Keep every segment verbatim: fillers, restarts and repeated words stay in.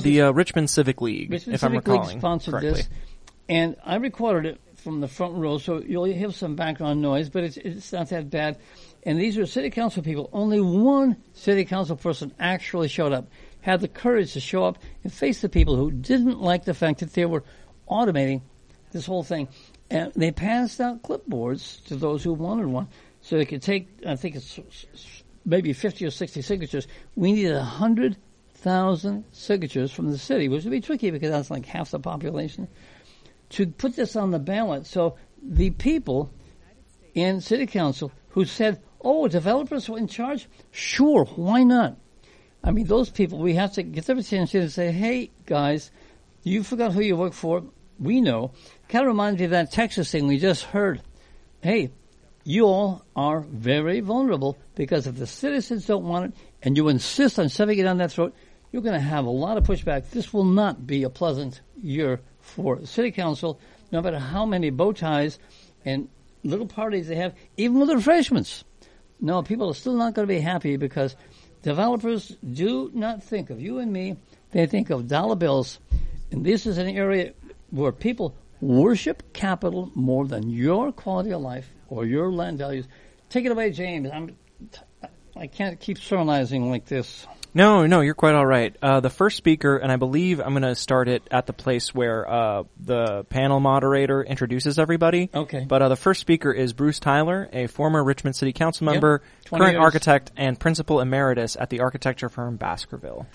the uh, Richmond Civic League, Richmond if Civic I'm recalling League sponsored correctly. this, and I recorded it from the front row, so you'll have some background noise, but it's it's not that bad. And these are city council people. Only one city council person actually showed up, had the courage to show up and face the people who didn't like the fact that they were automating this whole thing. And they passed out clipboards to those who wanted one, so they could take, I think it's maybe fifty or sixty signatures. We needed one hundred thousand signatures from the city, which would be tricky because that's like half the population, to put this on the ballot. So the people in city council who said, oh, developers are in charge? Sure, why not? I mean, those people, we have to get their attention and say, hey, guys, you forgot who you work for. We know. Kind of reminds me of that Texas thing we just heard. Hey, you all are very vulnerable because if the citizens don't want it and you insist on shoving it down their throat, you're going to have a lot of pushback. This will not be a pleasant year for the city council, no matter how many bow ties and little parties they have, even with refreshments. No, people are still not going to be happy because developers do not think of you and me. They think of dollar bills. And this is an area where people worship capital more than your quality of life or your land values. Take it away, James. I'm, I can't keep sermonizing like this. No, no, you're quite all right. Uh, the first speaker, and I believe I'm going to start it at the place where uh, the panel moderator introduces everybody. Okay. But uh, the first speaker is Bruce Tyler, a former Richmond City Council member, yep, current years. architect, and principal emeritus at the architecture firm Baskerville.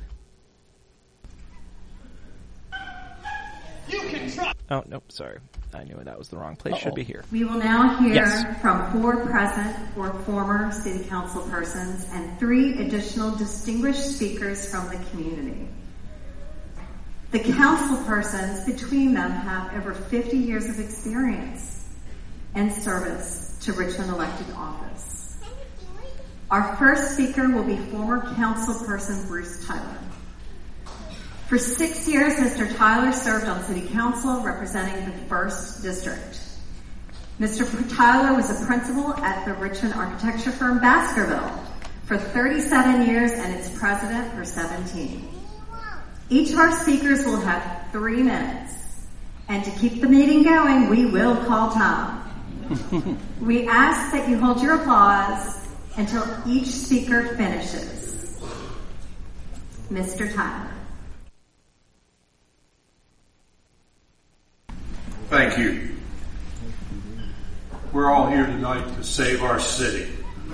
You can try. Oh, nope, sorry. I knew that was the wrong place. Uh-oh. Should be here. We will now hear Yes. from four present or former city council persons and three additional distinguished speakers from the community. The council persons between them have over fifty years of experience and service to Richmond elected office. Our first speaker will be former council person Bruce Tyler. For six years, Mister Tyler served on City Council representing the first District. Mister Tyler was a principal at the Richmond architecture firm Baskerville for thirty-seven years and its president for seventeen. Each of our speakers will have three minutes. And to keep the meeting going, we will call time. We ask that you hold your applause until each speaker finishes. Mister Tyler. Thank you. We're all here tonight to save our city.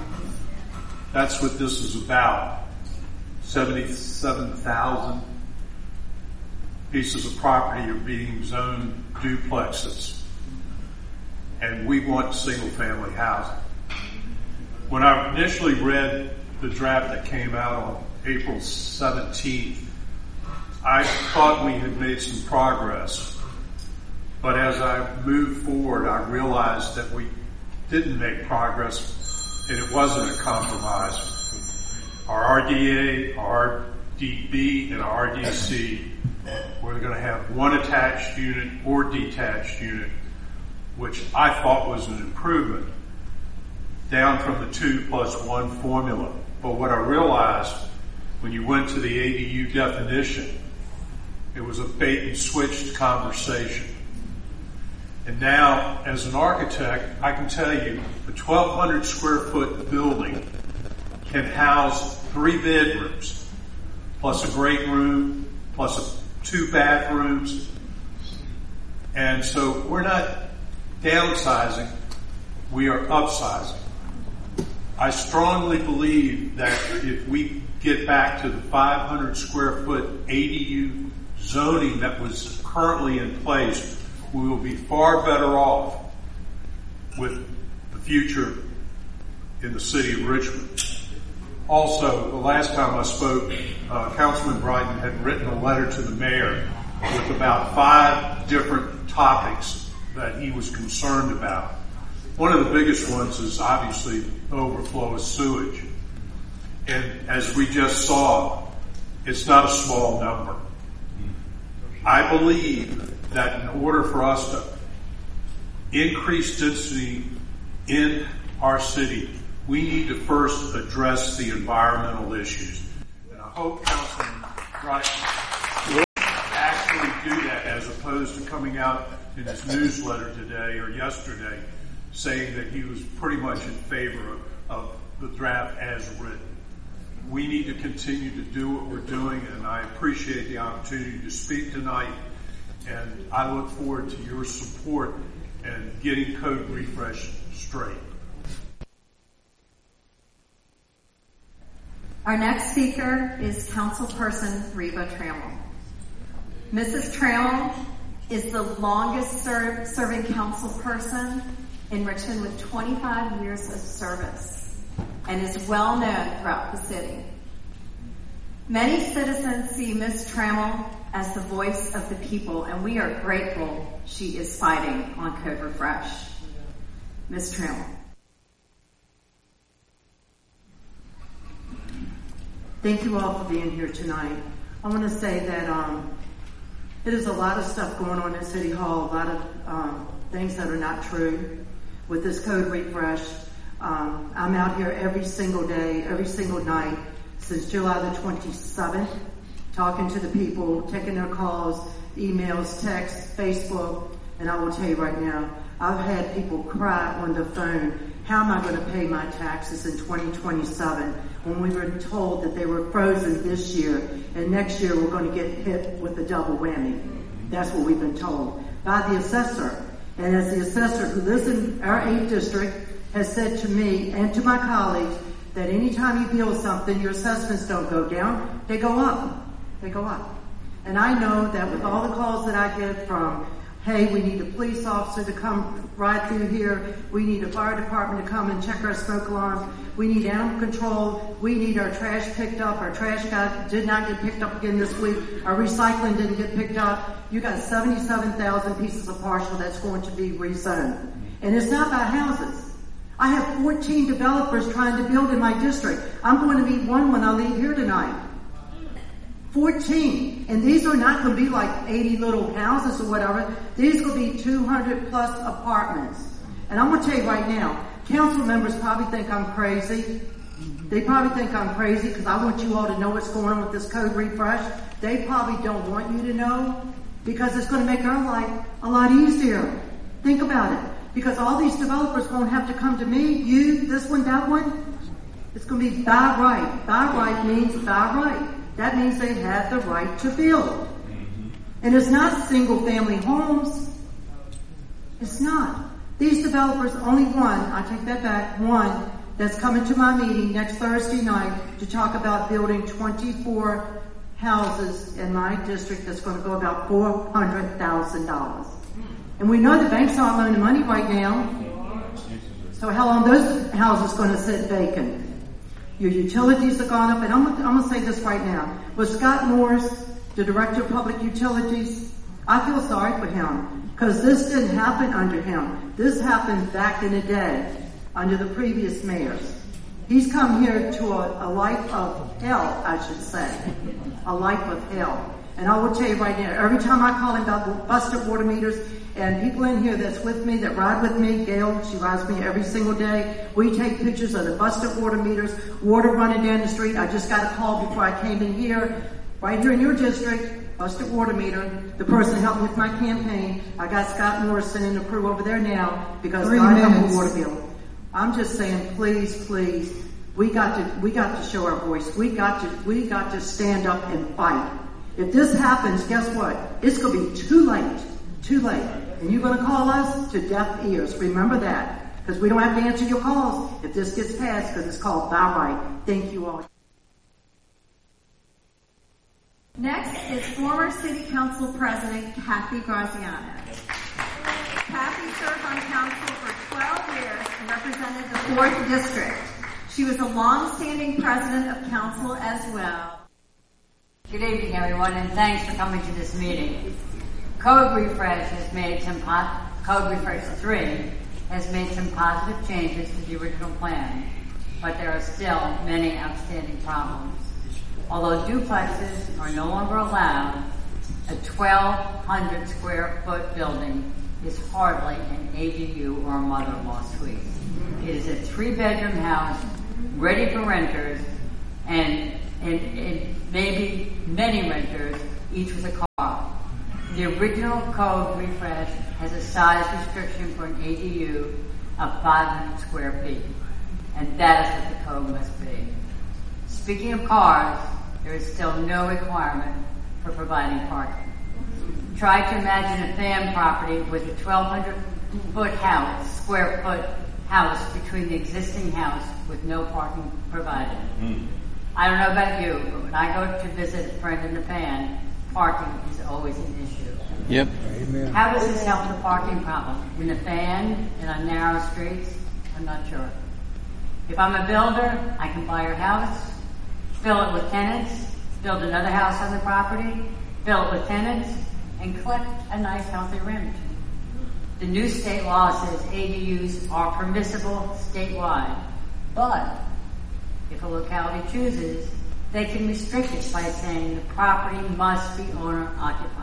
That's what this is about. seventy-seven thousand pieces of property are being zoned duplexes. And we want single-family housing. When I initially read the draft that came out on April seventeenth, I thought we had made some progress. But as I moved forward, I realized that we didn't make progress, and it wasn't a compromise. Our R D A, our R D B, and our R D C, we're going to have one attached unit or detached unit, which I thought was an improvement, down from the two plus one formula. But what I realized when you went to the A D U definition, it was a bait and switched conversation. And now, as an architect, I can tell you a twelve hundred square foot building can house three bedrooms, plus a great room, plus a, two bathrooms. And so we're not downsizing, we are upsizing. I strongly believe that if we get back to the five hundred square foot A D U zoning that was currently in place, we will be far better off with the future in the city of Richmond. Also, the last time I spoke, uh, Councilman Brighton had written a letter to the mayor with about five different topics that he was concerned about. One of the biggest ones is obviously overflow of sewage. And as we just saw, it's not a small number. I believe that in order for us to increase density in our city, we need to first address the environmental issues. And I hope Councilman Brighton opposed to coming out in his newsletter today or yesterday saying that he was pretty much in favor of, of the draft as written. We need to continue to do what we're doing, and I appreciate the opportunity to speak tonight, and I look forward to your support and getting Code Refresh straight. Our next speaker is Councilperson Reba Trammell. Missus Trammell is the longest serve, serving councilperson in Richmond with twenty-five years of service and is well known throughout the city. Many citizens see Miz Trammell as the voice of the people, and we are grateful she is fighting on Code Refresh. Miz Trammell. Thank you all for being here tonight. I want to say that um, it is a lot of stuff going on at City Hall, a lot of um, things that are not true with this Code Refresh. Um, I'm out here every single day, every single night since July the twenty-seventh, talking to the people, taking their calls, emails, texts, Facebook, and I will tell you right now, I've had people cry on the phone, how am I going to pay my taxes in twenty twenty-seven when we were told that they were frozen this year and next year we're going to get hit with a double whammy. That's what we've been told by the assessor. And as the assessor who lives in our eighth district has said to me and to my colleagues that anytime you build something, your assessments don't go down, they go up. They go up. And I know that with all the calls that I get from, hey, we need a police officer to come ride through here, we need a fire department to come and check our smoke alarms, we need animal control, we need our trash picked up, our trash got, did not get picked up again this week, our recycling didn't get picked up. You got seventy-seven thousand pieces of partial that's going to be rezoned. And it's not by houses. I have fourteen developers trying to build in my district. I'm going to meet one when I leave here tonight. fourteen. And these are not going to be like eighty little houses or whatever. These will be two hundred plus apartments. And I'm going to tell you right now, council members probably think I'm crazy. They probably think I'm crazy because I want you all to know what's going on with this Code Refresh. They probably don't want you to know because it's going to make our life a lot easier. Think about it. Because all these developers won't have to come to me, you, this one, that one. It's going to be by right. By right means by right. That means they have the right to build. And it's not single family homes. It's not. These developers, only one, I take that back, one that's coming to my meeting next Thursday night to talk about building twenty-four houses in my district that's going to go about four hundred thousand dollars. And we know the banks aren't loaning money right now. So how long are those houses going to sit vacant? Your utilities have gone up, and I'm, I'm going to say this right now. With Scott Morris, the Director of Public Utilities, I feel sorry for him because this didn't happen under him. This happened back in the day under the previous mayors. He's come here to a, a life of hell, I should say. A life of hell. And I will tell you right now, every time I call him about busted water meters, and people in here that's with me, that ride with me, Gail, she rides with me every single day. We take pictures of the busted water meters, water running down the street. I just got a call before I came in here, right here in your district, busted water meter. The person helped me with my campaign. I got Scott Morrison and the crew over there now because Three God help minutes. the water bill. I'm just saying, please, please, we got to, we got to show our voice. We got to, we got to stand up and fight. If this happens, guess what? It's going to be too late. Too late. And you're going to call us to deaf ears. Remember that. Because we don't have to answer your calls if this gets passed because it's called by right. Thank you all. Next is former City Council President Kathy Graziano. Kathy served on council for twelve years and represented the fourth District. She was a long-standing president of council as well. Good evening, everyone, and thanks for coming to this meeting. Code Refresh has made some po- Code Refresh three has made some positive changes to the original plan, but there are still many outstanding problems. Although duplexes are no longer allowed, a twelve hundred square foot building is hardly an A D U or a mother-in-law suite. It is a three-bedroom house ready for renters, and, and, and maybe many renters, each with a car. The original code refresh has a size restriction for an A D U of five hundred square feet, and that is what the code must be. Speaking of cars, there is still no requirement for providing parking. Try to imagine a fan property with a twelve hundred foot house, square foot house between the existing house with no parking provided. Mm. I don't know about you, but when I go to visit a friend in the fan, parking is always an issue. Yep. Amen. How does this help the parking problem? In the fan and on narrow streets? I'm not sure. If I'm a builder, I can buy your house, fill it with tenants, build another house on the property, fill it with tenants, and collect a nice healthy rent. The new state law says A D Us are permissible statewide, but if a locality chooses, they can restrict it by saying the property must be owner occupied.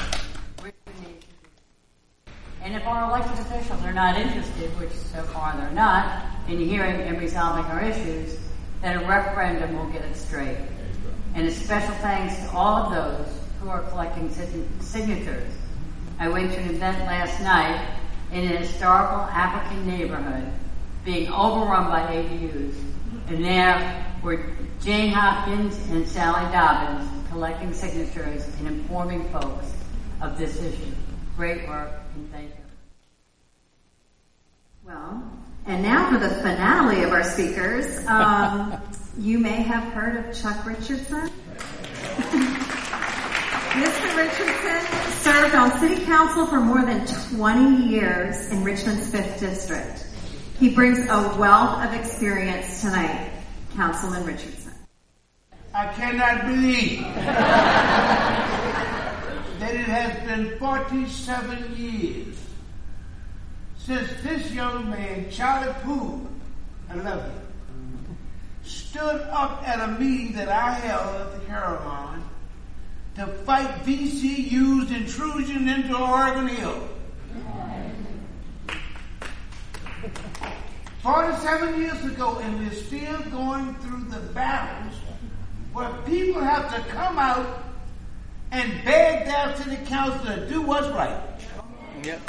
And if our elected officials are not interested, which so far they're not, in hearing and resolving our issues, then a referendum will get it straight. And a special thanks to all of those who are collecting signatures. I went to an event last night in an historical African neighborhood being overrun by A D Us. And there were Jane Hopkins and Sally Dobbins collecting signatures and informing folks of this issue. Great work, and thank you. Well, and now for the finale of our speakers. Um, you may have heard of Chuck Richardson. Mister Richardson served on City Council for more than twenty years in Richmond's fifth District. He brings a wealth of experience tonight. Councilman Richardson. I cannot believe that it has been forty-seven years since this young man, Charlie Poole, I love him, stood up at a meeting that I held at the Caroline to fight V C U's intrusion into Oregon Hill. forty-seven years ago, and we're still going through the battles where people have to come out and beg their city council to do what's right. Yep.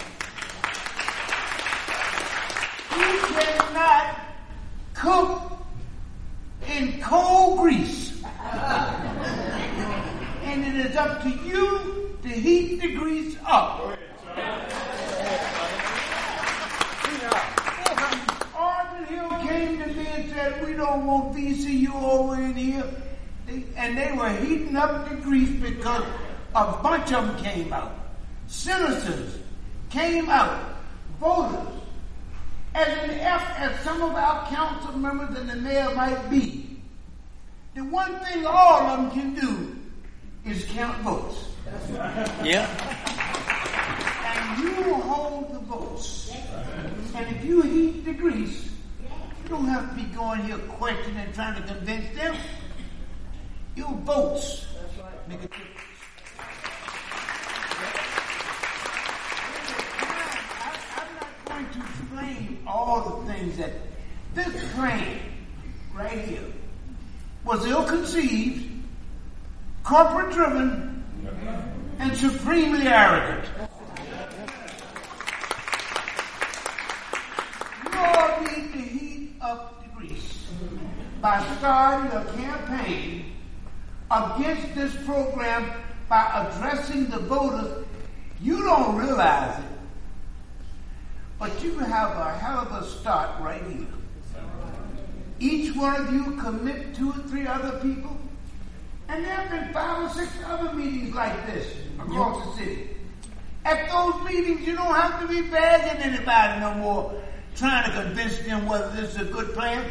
You cannot cook in cold grease. And it is up to you to heat the grease up. Oregon Hill came to me and said, we don't want V C U over in here. They, and they were heating up the grease because a bunch of them came out. Citizens came out. Voters. As inept as some of our council members and the mayor might be, the one thing all of them can do is count votes. Yeah. And you hold the votes. And if you heat the grease, you don't have to be going here questioning and trying to convince them. Your votes make a difference. I'm not going to explain all the things that this plan right here was ill-conceived, corporate-driven, and supremely arrogant. You all need to heat up the grease by starting a campaign against this program by addressing the voters. You don't realize it, but you have a hell of a start right here. Each one of you commit two or three other people, and there have been five or six other meetings like this across the city. At those meetings, you don't have to be begging anybody no more, trying to convince them whether this is a good plan.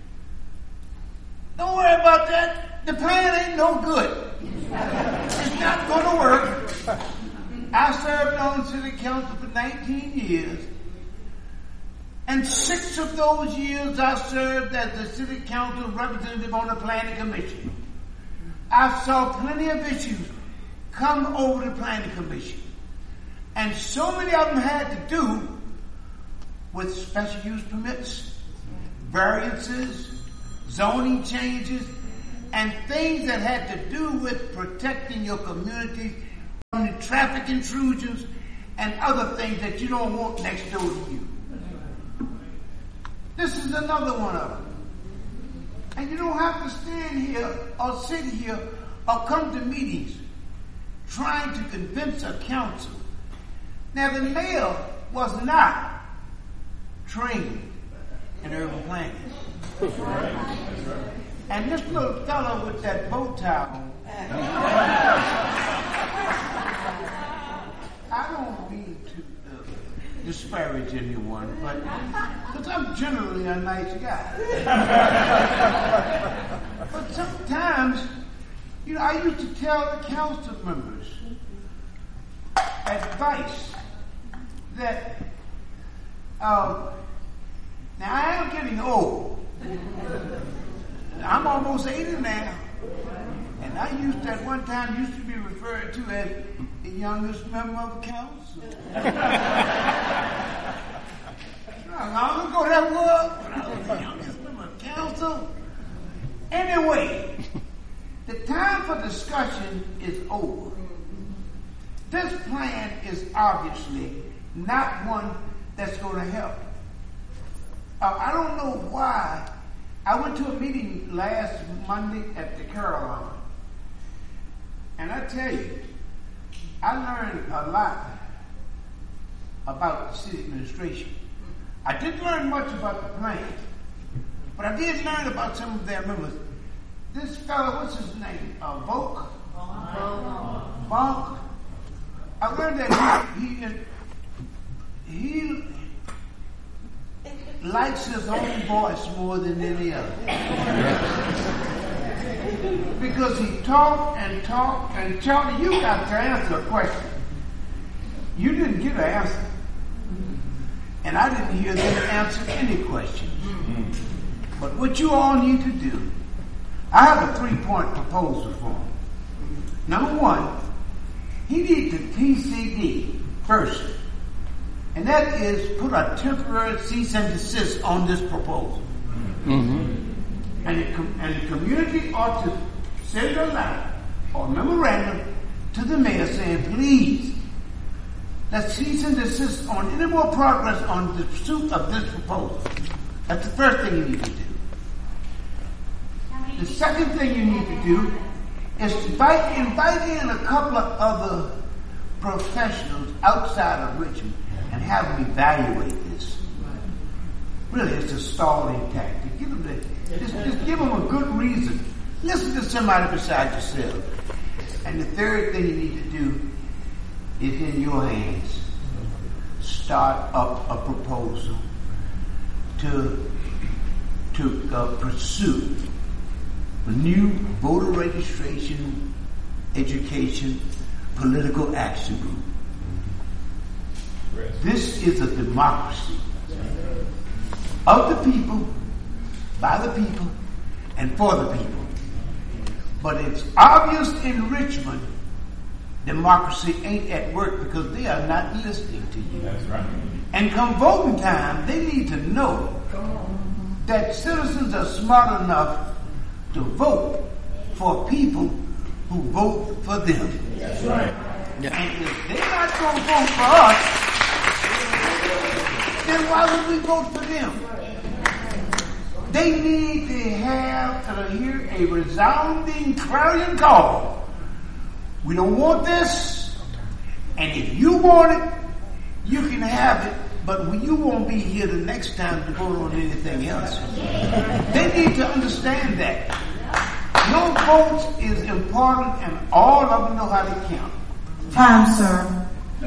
Don't worry about that. The plan ain't no good. It's not going to work. I served on city council for nineteen years. And six of those years I served as the city council representative on the planning commission. I saw plenty of issues come over the planning commission. And so many of them had to do with special use permits, variances, zoning changes, and things that had to do with protecting your community from the traffic intrusions, and other things that you don't want next door to you. This is another one of them. And you don't have to stand here or sit here or come to meetings trying to convince a council. Now, the mayor was not trained in urban planning. And this little fellow with that bow tie on, I don't mean to uh, disparage anyone, but because I'm generally a nice guy. But sometimes, you know, I used to tell the council members advice that, um, now I am getting old. I'm almost eighty now. And I used to, at one time, used to be referred to as the youngest member of the council. How long ago that was? When I was the youngest member of the council. Anyway, the time for discussion is over. This plan is obviously not one that's going to help. Uh, I don't know why. I went to a meeting last Monday at the Carolina. And I tell you, I learned a lot about the city administration. I didn't learn much about the plan, but I did learn about some of their members. This fellow, what's his name? Uh, Volk? Volk. I learned that he, he, he likes his own voice more than any other. Because he talked and talked, and Charlie, you got to answer a question. You didn't get an answer. And I didn't hear them answer any questions. But what you all need to do, I have a three-point proposal for him. Number one, he needs to T C D first. And that is put a temporary cease and desist on this proposal. Mm-hmm. And, the com- and the community ought to send a letter or memorandum to the mayor saying, please, let's cease and desist on any more progress on the pursuit of this proposal. That's the first thing you need to do. The second thing you need to do is invite, invite in a couple of other professionals outside of Richmond and have them evaluate this. Really, it's a stalling tactic. Give them the, just, just give them a good reason. Listen to somebody beside yourself. And the third thing you need to do is in your hands. Start up a proposal to, to uh, pursue a new voter registration, education, political action group. This is a democracy of the people, by the people, and for the people. But it's obvious in Richmond, democracy ain't at work because they are not listening to you. That's right. And come voting time, they need to know that citizens are smart enough to vote for people who vote for them. That's right. Yeah. And if they're not going to vote for us, then why would we vote for them? They need to have to hear a resounding clarion call. We don't want this, and if you want it, you can have it, but you won't be here the next time to vote on anything else. They need to understand that. Your vote is important, and all of them know how to count. Time, sir.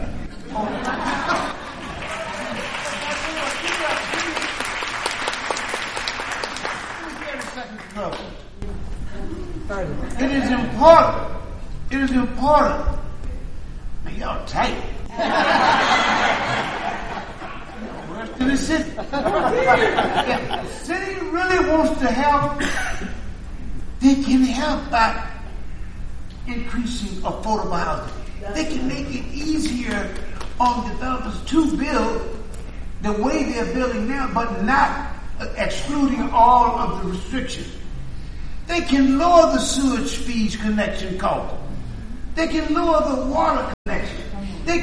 It is important. It is important. Now, y'all tight. Where's to the city? If the city really wants to help, they can help by increasing affordable housing. They can make it easier on developers to build the way they're building now, but not excluding all of the restrictions. They can lower the sewage fees connection cost. They can lower the water connection.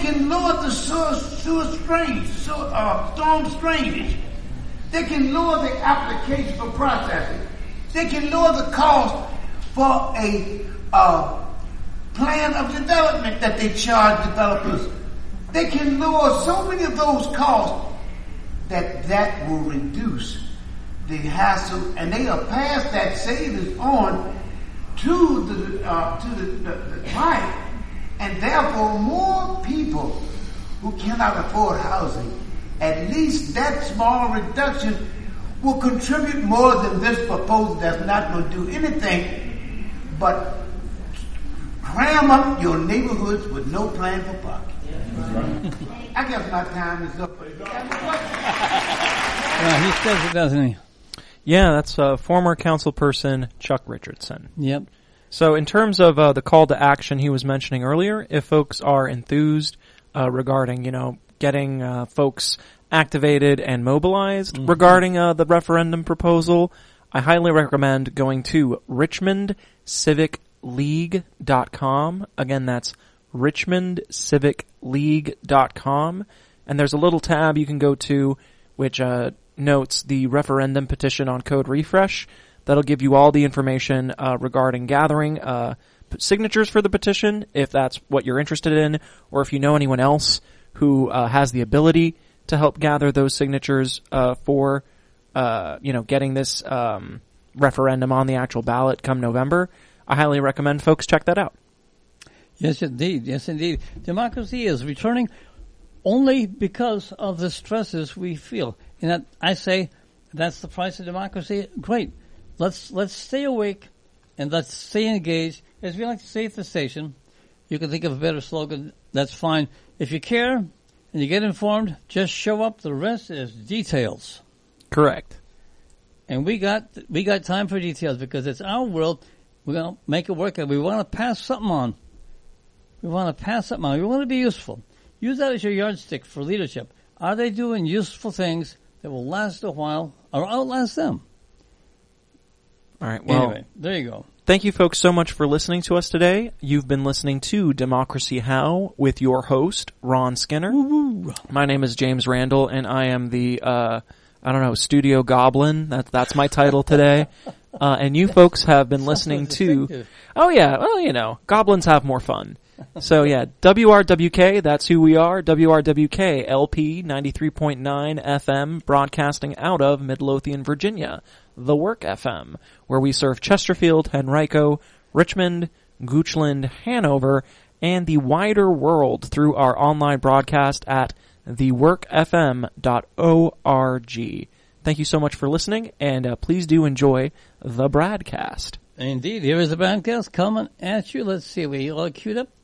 can lower the sewer, sewer strains, sewer, uh, storm drainage. They can lower the application for processing. They can lower the cost for a uh, plan of development that they charge developers. They can lower so many of those costs that that will reduce the hassle, and they will pass that savings on to the uh, to the, the, the client, and therefore more people who cannot afford housing, at least that small reduction will contribute more than this proposal that's not going to do anything but cram up your neighborhoods with no plan for parking. I guess my time is up. Yeah, he says it, doesn't he? Yeah, that's uh, former councilperson Chuck Richardson. Yep. So in terms of uh, the call to action he was mentioning earlier, if folks are enthused uh, regarding, you know, getting uh, folks activated and mobilized mm-hmm. regarding uh, the referendum proposal, I highly recommend going to richmond civic league dot com. Again, that's richmond civic league dot com. And there's a little tab you can go to which uh, notes the referendum petition on Code Refresh. That'll give you all the information uh, regarding gathering uh, p- signatures for the petition, if that's what you're interested in, or if you know anyone else who uh, has the ability to help gather those signatures uh, for, uh, you know, getting this um, referendum on the actual ballot come November. I highly recommend folks check that out. Yes, indeed. Yes, indeed. Democracy is returning only because of the stresses we feel. And that, I say that's the price of democracy. Great. Let's let's stay awake and let's stay engaged. As we like to say at the station, you can think of a better slogan. That's fine. If you care and you get informed, just show up. The rest is details. Correct. And we got we got time for details because it's our world. We're going to make it work. And we want to pass something on. We want to pass something on. We want to be useful. Use that as your yardstick for leadership. Are they doing useful things that will last a while or outlast them? All right. Well, anyway, there you go. Thank you, folks, so much for listening to us today. You've been listening to Democracy How! With your host, Ron Skinner. Woo-woo. My name is James Randall, and I am the, uh, I don't know, Studio Goblin. That, that's my title today. Uh, and you folks have been listening to... Oh, yeah. Well, you know, goblins have more fun. So, yeah, W R W K, that's who we are. W R W K, L P, ninety-three point nine F M, broadcasting out of Midlothian, Virginia. The Work F M, where we serve Chesterfield, Henrico, Richmond, Goochland, Hanover, and the wider world through our online broadcast at the work f m dot org. Thank you so much for listening, and uh, please do enjoy the broadcast. Indeed, here is the broadcast coming at you. Let's see, are we all queued up?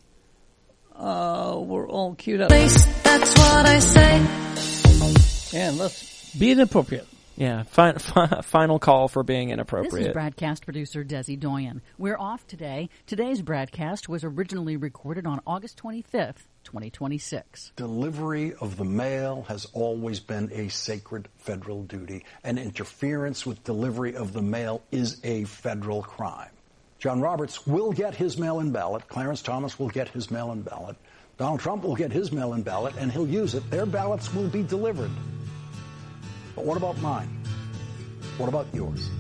Uh, we're all queued up. That's what I say. And let's be inappropriate. Yeah, fi- fi- final call for being inappropriate. This is broadcast producer Desi Doyen. We're off today. Today's broadcast was originally recorded on August twenty-fifth, twenty twenty-six. Delivery of the mail has always been a sacred federal duty, and interference with delivery of the mail is a federal crime. John Roberts will get his mail-in ballot. Clarence Thomas will get his mail-in ballot. Donald Trump will get his mail-in ballot, and he'll use it. Their ballots will be delivered. But what about mine? What about yours?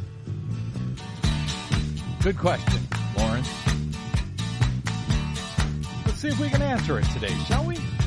Good question, Lawrence. Let's see if we can answer it today, shall we?